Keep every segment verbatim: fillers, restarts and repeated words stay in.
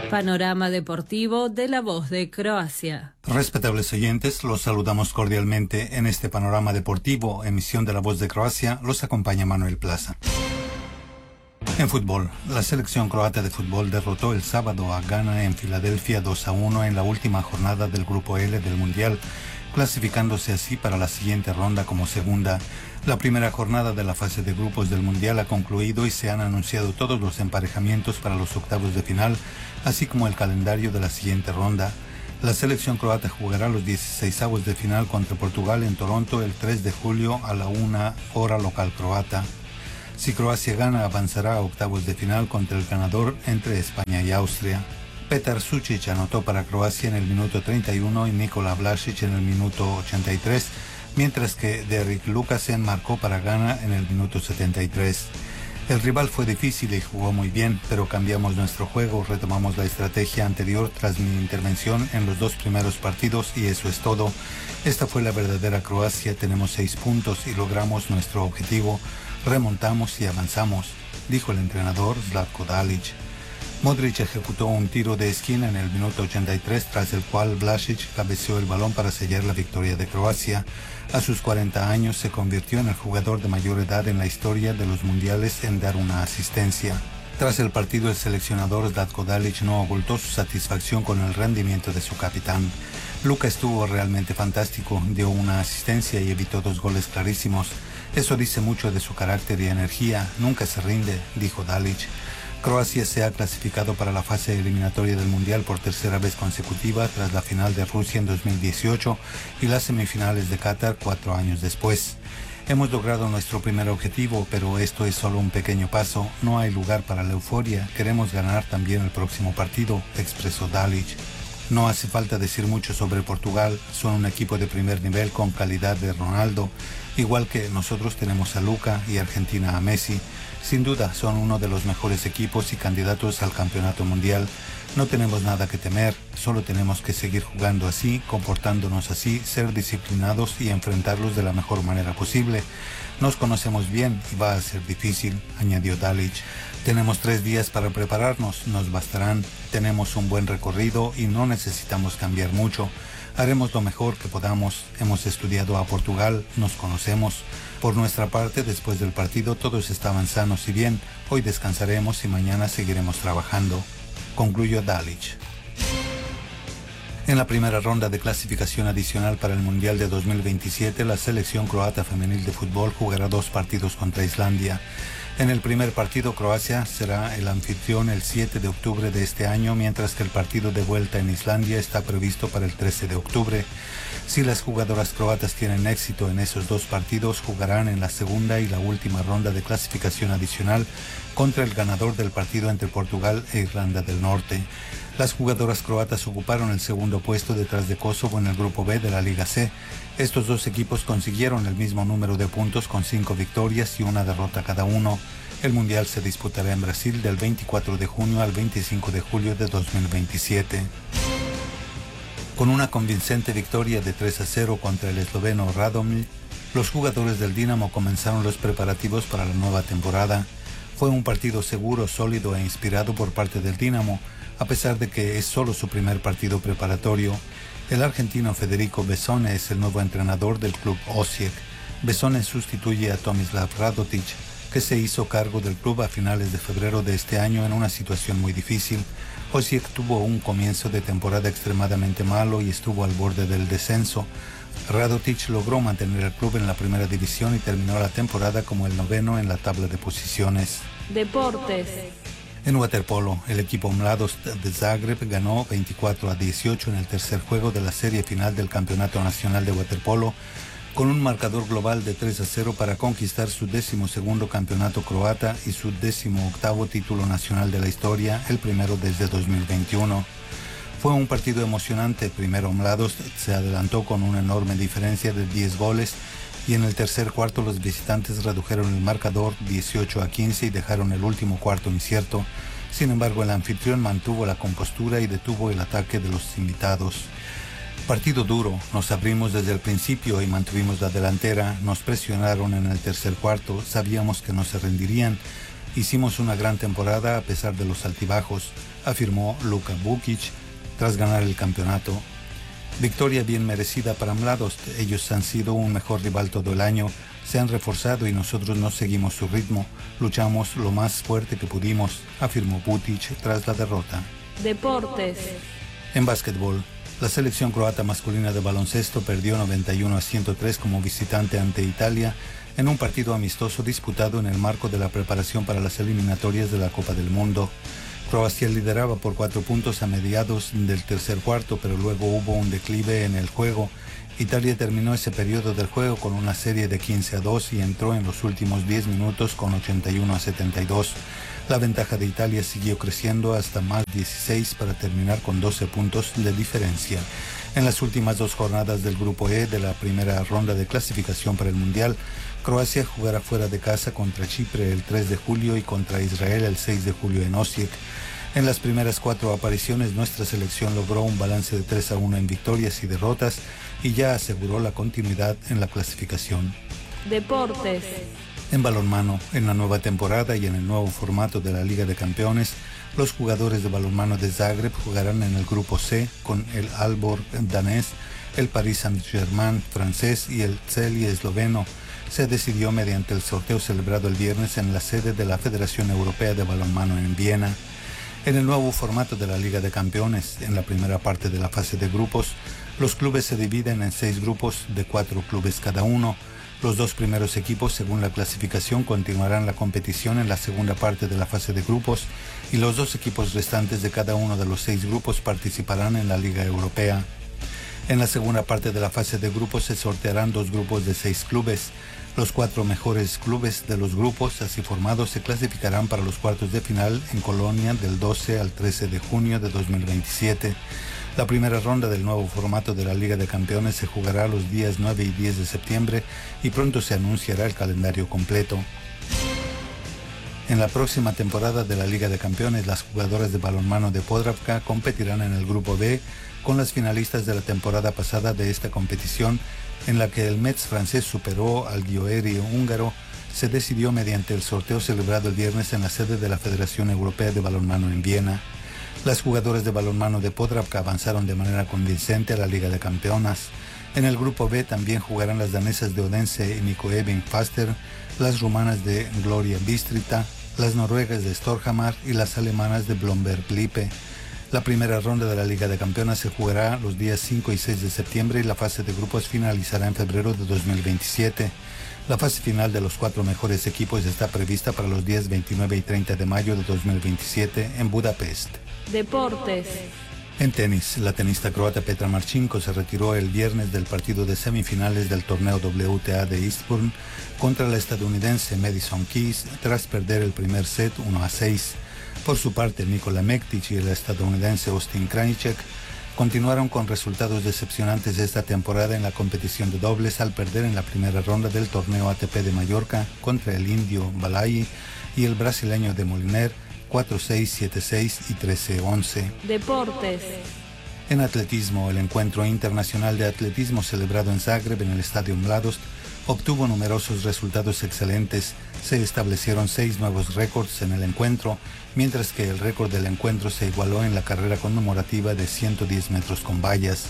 Panorama deportivo de La Voz de Croacia. Respetables oyentes, los saludamos cordialmente en este Panorama deportivo, emisión de La Voz de Croacia. Los acompaña Manuel Plaza. En fútbol, la selección croata de fútbol derrotó el sábado a Ghana en Filadelfia dos a uno en la última jornada del Grupo L del Mundial, clasificándose así para la siguiente ronda como segunda. La primera jornada de la fase de grupos del Mundial ha concluido y se han anunciado todos los emparejamientos para los octavos de final, así como el calendario de la siguiente ronda. La selección croata jugará los dieciseisavos de final contra Portugal en Toronto el tres de julio a la una hora local croata. Si Croacia gana, avanzará a octavos de final contra el ganador entre España y Austria. Petar Sučić anotó para Croacia en el minuto treinta y uno y Nikola Vlašić en el minuto ochenta y tres, mientras que Derrick Lucasen marcó para Ghana en el minuto setenta y tres. El rival fue difícil y jugó muy bien, pero cambiamos nuestro juego, retomamos la estrategia anterior tras mi intervención en los dos primeros partidos y eso es todo. Esta fue la verdadera Croacia, tenemos seis puntos y logramos nuestro objetivo, remontamos y avanzamos, dijo el entrenador Zlatko Dalic. Modric ejecutó un tiro de esquina en el minuto ochenta y tres, tras el cual Vlašić cabeceó el balón para sellar la victoria de Croacia. A sus cuarenta años se convirtió en el jugador de mayor edad en la historia de los mundiales en dar una asistencia. Tras el partido, el seleccionador Zlatko Dalic no ocultó su satisfacción con el rendimiento de su capitán. Luka estuvo realmente fantástico, dio una asistencia y evitó dos goles clarísimos. Eso dice mucho de su carácter y energía, nunca se rinde, dijo Dalic. Croacia se ha clasificado para la fase eliminatoria del Mundial por tercera vez consecutiva tras la final de Rusia en dos mil dieciocho y las semifinales de Qatar cuatro años después. Hemos logrado nuestro primer objetivo, pero esto es solo un pequeño paso. No hay lugar para la euforia. Queremos ganar también el próximo partido, expresó Dalic. No hace falta decir mucho sobre Portugal. Son un equipo de primer nivel con calidad de Ronaldo, igual que nosotros tenemos a Luka y Argentina a Messi. Sin duda son uno de los mejores equipos y candidatos al campeonato mundial. No tenemos nada que temer, solo tenemos que seguir jugando así, comportándonos así, ser disciplinados y enfrentarlos de la mejor manera posible. Nos conocemos bien y va a ser difícil, añadió Dalic. Tenemos tres días para prepararnos, nos bastarán, tenemos un buen recorrido y no necesitamos cambiar mucho. Haremos lo mejor que podamos, hemos estudiado a Portugal, nos conocemos. Por nuestra parte, después del partido todos estaban sanos y bien, hoy descansaremos y mañana seguiremos trabajando, concluyó Dalic. En la primera ronda de clasificación adicional para el Mundial de dos mil veintisiete, la selección croata femenil de fútbol jugará dos partidos contra Islandia. En el primer partido, Croacia será el anfitrión el siete de octubre de este año, mientras que el partido de vuelta en Islandia está previsto para el trece de octubre. Si las jugadoras croatas tienen éxito en esos dos partidos, jugarán en la segunda y la última ronda de clasificación adicional contra el ganador del partido entre Portugal e Irlanda del Norte. Las jugadoras croatas ocuparon el segundo puesto detrás de Kosovo en el Grupo B de la Liga C. Estos dos equipos consiguieron el mismo número de puntos con cinco victorias y una derrota cada uno. El Mundial se disputará en Brasil del veinticuatro de junio al veinticinco de julio de dos mil veintisiete. Con una convincente victoria de tres a cero contra el esloveno Radomir, los jugadores del Dinamo comenzaron los preparativos para la nueva temporada. Fue un partido seguro, sólido e inspirado por parte del Dinamo, a pesar de que es solo su primer partido preparatorio. El argentino Federico Besone es el nuevo entrenador del club Osijek. Besone sustituye a Tomislav Radotić, que se hizo cargo del club a finales de febrero de este año en una situación muy difícil. Osijek tuvo un comienzo de temporada extremadamente malo y estuvo al borde del descenso. Radotić logró mantener el club en la primera división y terminó la temporada como el noveno en la tabla de posiciones. Deportes. En waterpolo, el equipo Mladost de Zagreb ganó veinticuatro a dieciocho en el tercer juego de la serie final del Campeonato Nacional de Waterpolo, con un marcador global de tres a cero para conquistar su decimosegundo campeonato croata y su decimoctavo título nacional de la historia, el primero desde dos mil veintiuno. Fue un partido emocionante. Primero Mladost se adelantó con una enorme diferencia de diez goles y en el tercer cuarto los visitantes redujeron el marcador dieciocho a quince y dejaron el último cuarto incierto. Sin embargo, el anfitrión mantuvo la compostura y detuvo el ataque de los invitados. Partido duro, nos abrimos desde el principio y mantuvimos la delantera, nos presionaron en el tercer cuarto, sabíamos que no se rendirían, Hicimos una gran temporada a pesar de los altibajos, afirmó Luka Vukic tras ganar el campeonato. Victoria bien merecida para Mladost. Ellos han sido un mejor rival todo el año, se han reforzado y nosotros no seguimos su ritmo. Luchamos lo más fuerte que pudimos, afirmó Vukic tras la derrota. Deportes. En básquetbol, la selección croata masculina de baloncesto perdió noventa y uno a ciento tres como visitante ante Italia en un partido amistoso disputado en el marco de la preparación para las eliminatorias de la Copa del Mundo. Croacia lideraba por cuatro puntos a mediados del tercer cuarto, pero luego hubo un declive en el juego. Italia terminó ese periodo del juego con una serie de quince a dos y entró en los últimos diez minutos con ochenta y uno a setenta y dos. La ventaja de Italia siguió creciendo hasta más dieciséis para terminar con doce puntos de diferencia. En las últimas dos jornadas del Grupo E de la primera ronda de clasificación para el Mundial, Croacia jugará fuera de casa contra Chipre el tres de julio y contra Israel el seis de julio en Osijek. En las primeras cuatro apariciones, nuestra selección logró un balance de tres a uno en victorias y derrotas y ya aseguró la continuidad en la clasificación. Deportes. En balonmano, en la nueva temporada y en el nuevo formato de la Liga de Campeones, los jugadores de balonmano de Zagreb jugarán en el Grupo C con el Aalborg danés, el Paris Saint-Germain francés y el Celje esloveno. Se decidió mediante el sorteo celebrado el viernes en la sede de la Federación Europea de Balonmano en Viena. En el nuevo formato de la Liga de Campeones, en la primera parte de la fase de grupos, los clubes se dividen en seis grupos de cuatro clubes cada uno. Los dos primeros equipos, según la clasificación, continuarán la competición en la segunda parte de la fase de grupos y los dos equipos restantes de cada uno de los seis grupos participarán en la Liga Europea. En la segunda parte de la fase de grupos se sortearán dos grupos de seis clubes. Los cuatro mejores clubes de los grupos así formados se clasificarán para los cuartos de final en Colonia del doce al trece de junio de dos mil veintisiete. La primera ronda del nuevo formato de la Liga de Campeones se jugará los días nueve y diez de septiembre y pronto se anunciará el calendario completo. En la próxima temporada de la Liga de Campeones, las jugadoras de balonmano de Podravka competirán en el Grupo B con las finalistas de la temporada pasada de esta competición, en la que el Metz francés superó al Győri húngaro. Se decidió mediante el sorteo celebrado el viernes en la sede de la Federación Europea de Balonmano en Viena. Las jugadoras de balonmano de Podravka avanzaron de manera convincente a la Liga de Campeonas. En el Grupo B también jugarán las danesas de Odense y Nikoeving Faster, las rumanas de Gloria Bistrita, las noruegas de Storhamar y las alemanas de Blomberg Lippe. La primera ronda de la Liga de Campeonas se jugará los días cinco y seis de septiembre y la fase de grupos finalizará en febrero de dos mil veintisiete. La fase final de los cuatro mejores equipos está prevista para los días veintinueve y treinta de mayo de dos mil veintisiete en Budapest. Deportes. En tenis, la tenista croata Petra Marchenko se retiró el viernes del partido de semifinales del torneo W T A de Eastbourne contra la estadounidense Madison Keys tras perder el primer set uno a seis. Por su parte, Nikola Mektic y el estadounidense Austin Krajicek continuaron con resultados decepcionantes esta temporada en la competición de dobles al perder en la primera ronda del torneo A T P de Mallorca contra el indio Balayi y el brasileño de Moliner cuatro seis, siete seis y trece once. Deportes. En atletismo, el encuentro internacional de atletismo celebrado en Zagreb en el Estadio Mladost obtuvo numerosos resultados excelentes. Se establecieron seis nuevos récords en el encuentro, mientras que el récord del encuentro se igualó en la carrera conmemorativa de ciento diez metros con vallas.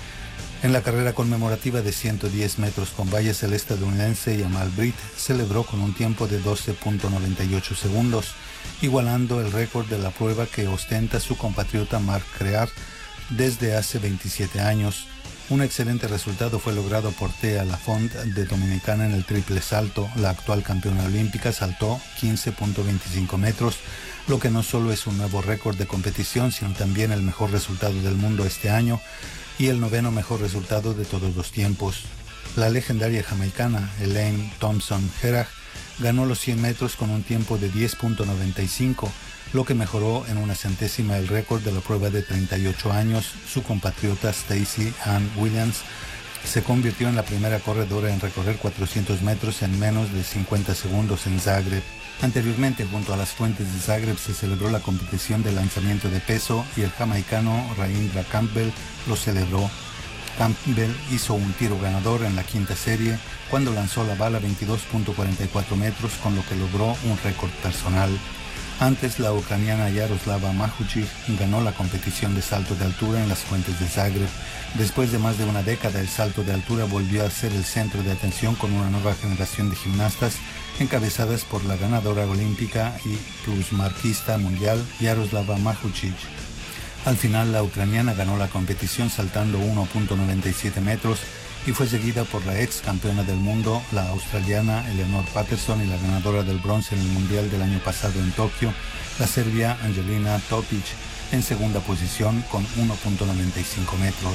En la carrera conmemorativa de ciento diez metros con vallas, el estadounidense Jamal Britt celebró con un tiempo de doce punto noventa y ocho segundos, igualando el récord de la prueba que ostenta su compatriota Marc Crear desde hace veintisiete años. Un excelente resultado fue logrado por Thea Lafont de Dominicana en el triple salto. La actual campeona olímpica saltó quince punto veinticinco metros, lo que no solo es un nuevo récord de competición, sino también el mejor resultado del mundo este año y el noveno mejor resultado de todos los tiempos. La legendaria jamaicana Elaine Thompson-Herah ganó los cien metros con un tiempo de diez punto noventa y cinco, lo que mejoró en una centésima el récord de la prueba de treinta y ocho años. Su compatriota Stacey Ann Williams se convirtió en la primera corredora en recorrer cuatrocientos metros en menos de cincuenta segundos en Zagreb. Anteriormente, junto a las fuentes de Zagreb, se celebró la competición de lanzamiento de peso y el jamaicano Raindra Campbell lo celebró. Campbell hizo un tiro ganador en la quinta serie cuando lanzó la bala veintidós punto cuarenta y cuatro metros, con lo que logró un récord personal. Antes, la ucraniana Yaroslava Machuchik ganó la competición de salto de altura en las fuentes de Zagreb. Después de más de una década, el salto de altura volvió a ser el centro de atención con una nueva generación de gimnastas encabezadas por la ganadora olímpica y plusmarquista mundial Yaroslava Machuchik. Al final, la ucraniana ganó la competición saltando uno punto noventa y siete metros y fue seguida por la ex campeona del mundo, la australiana Eleanor Patterson, y la ganadora del bronce en el Mundial del año pasado en Tokio, la serbia Angelina Topic, en segunda posición con uno punto noventa y cinco metros.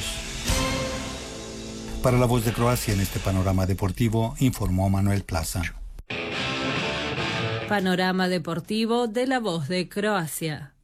Para La Voz de Croacia, en este panorama deportivo, informó Manuel Plaza. Panorama deportivo de La Voz de Croacia.